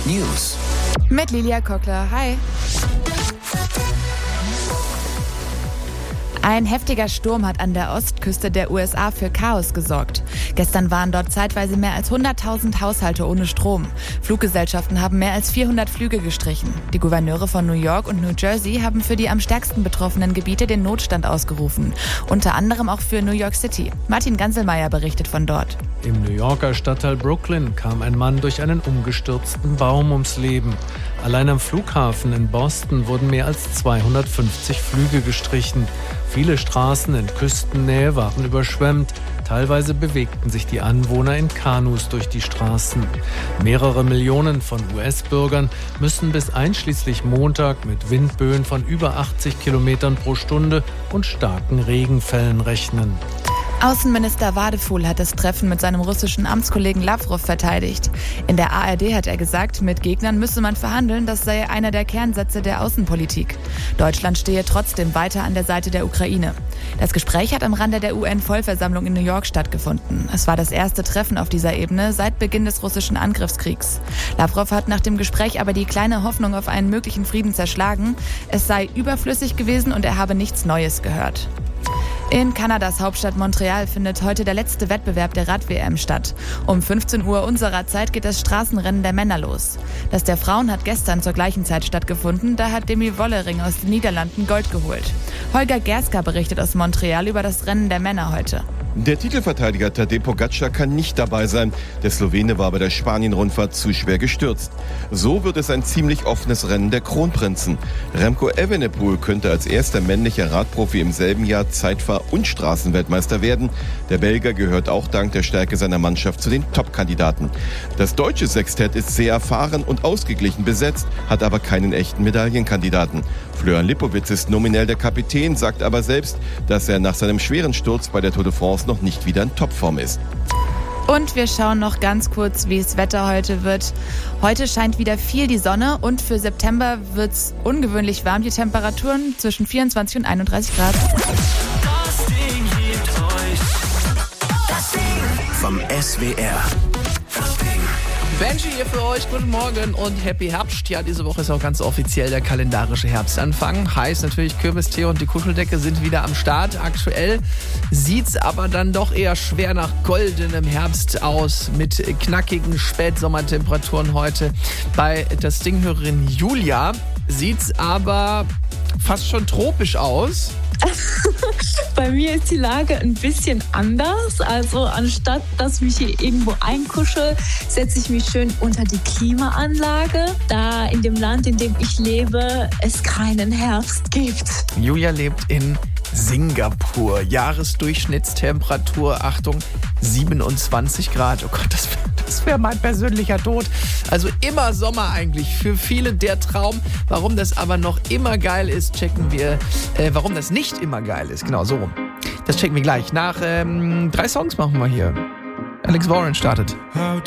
News mit Lilia Kockler. Hi. Ein heftiger Sturm hat an der Ostküste der USA für Chaos gesorgt. Gestern waren dort zeitweise mehr als 100.000 Haushalte ohne Strom. Fluggesellschaften haben mehr als 400 Flüge gestrichen. Die Gouverneure von New York und New Jersey haben für die am stärksten betroffenen Gebiete den Notstand ausgerufen. Unter anderem auch für New York City. Martin Ganselmeier berichtet von dort. Im New Yorker Stadtteil Brooklyn kam ein Mann durch einen umgestürzten Baum ums Leben. Allein am Flughafen in Boston wurden mehr als 250 Flüge gestrichen. Viele Straßen in Küstennähe waren überschwemmt. Teilweise bewegten sich die Anwohner in Kanus durch die Straßen. Mehrere Millionen von US-Bürgern müssen bis einschließlich Montag mit Windböen von über 80 Kilometern pro Stunde und starken Regenfällen rechnen. Außenminister Wadefuhl hat das Treffen mit seinem russischen Amtskollegen Lavrov verteidigt. In der ARD hat er gesagt, mit Gegnern müsse man verhandeln, das sei einer der Kernsätze der Außenpolitik. Deutschland stehe trotzdem weiter an der Seite der Ukraine. Das Gespräch hat am Rande der UN-Vollversammlung in New York stattgefunden. Es war das erste Treffen auf dieser Ebene seit Beginn des russischen Angriffskriegs. Lavrov hat nach dem Gespräch aber die kleine Hoffnung auf einen möglichen Frieden zerschlagen. Es sei überflüssig gewesen und er habe nichts Neues gehört. In Kanadas Hauptstadt Montreal findet heute der letzte Wettbewerb der Rad-WM statt. Um 15 Uhr unserer Zeit geht das Straßenrennen der Männer los. Das der Frauen hat gestern zur gleichen Zeit stattgefunden, da hat Demi Wollering aus den Niederlanden Gold geholt. Holger Gerska berichtet aus Montreal über das Rennen der Männer heute. Der Titelverteidiger Tadej Pogačar kann nicht dabei sein. Der Slowene war bei der Spanien-Rundfahrt zu schwer gestürzt. So wird es ein ziemlich offenes Rennen der Kronprinzen. Remco Evenepoel könnte als erster männlicher Radprofi im selben Jahr Zeitfahr- und Straßenweltmeister werden. Der Belgier gehört auch dank der Stärke seiner Mannschaft zu den Top-Kandidaten. Das deutsche Sextett ist sehr erfahren und ausgeglichen besetzt, hat aber keinen echten Medaillenkandidaten. Florian Lipowitz ist nominell der Kapitän, sagt aber selbst, dass er nach seinem schweren Sturz bei der Tour de France noch nicht wieder in Topform ist. Und wir schauen noch ganz kurz, wie das Wetter heute wird. Heute scheint wieder viel die Sonne und für September wird es ungewöhnlich warm. Die Temperaturen zwischen 24 und 31 Grad. Das Ding hebt euch. Das Ding vom SWR. Das Ding. Benji hier für euch, guten Morgen und Happy Herbst. Ja, diese Woche ist auch ganz offiziell der kalendarische Herbstanfang. Heißt natürlich, Kürbistee und die Kuscheldecke sind wieder am Start. Aktuell sieht's aber dann doch eher schwer nach goldenem Herbst aus mit knackigen Spätsommertemperaturen heute. Bei das Ding-Hörerin Julia sieht's aber fast schon tropisch aus. Bei mir ist die Lage ein bisschen anders. Also anstatt, dass ich mich hier irgendwo einkuschel, setze ich mich schön unter die Klimaanlage, da in dem Land, in dem ich lebe, es keinen Herbst gibt. Julia lebt in Singapur. Jahresdurchschnittstemperatur, Achtung, 27 Grad. Oh Gott, das wäre mein persönlicher Tod. Also immer Sommer eigentlich. Für viele der Traum. Warum das aber noch immer geil ist, checken wir. Warum das nicht immer geil ist. Genau, so rum. Das checken wir gleich. Nach 3 Songs machen wir hier. Alex Warren startet. How